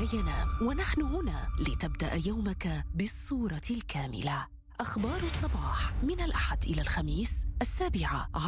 ينام، ونحن هنا لتبدأ يومك بالصورة الكاملة. أخبار الصباح من الأحد إلى الخميس 7:00.